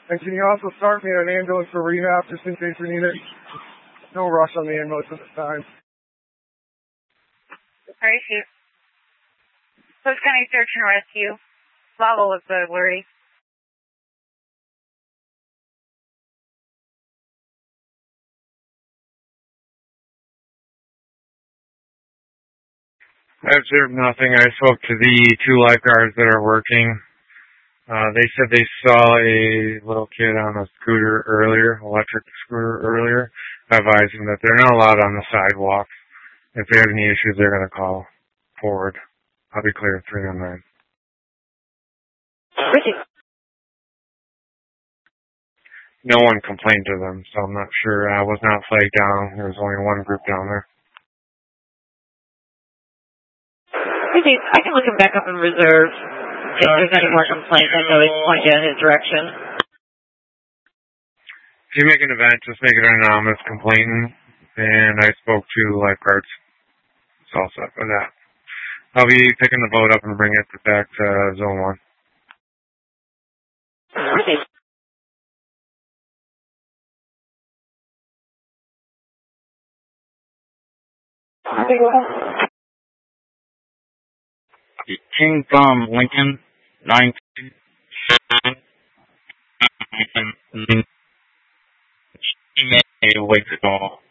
And can you also start me an ambulance for rehab just in case we need it? No rush on the ambulance at this time. Alright, Chief. Post County Search and Rescue. Level of the worry. I observed nothing. I spoke to the 2 lifeguards that are working. They said they saw a little kid on a scooter earlier, electric scooter earlier. I advised them that they're not allowed on the sidewalk. If they have any issues, they're going to call forward. I'll be clear 309. No one complained to them, so I'm not sure. I was not flagged down. There was only one group down there. I can look him back up in reserve. If there's any more complaints, I know he's pointing in his direction. If you make an event, just make it an anonymous complaining. And I spoke to lifeguards. It's all set for that. I'll be picking the boat up and bringing it back to Zone 1. King from Lincoln, 927. He made a week ago.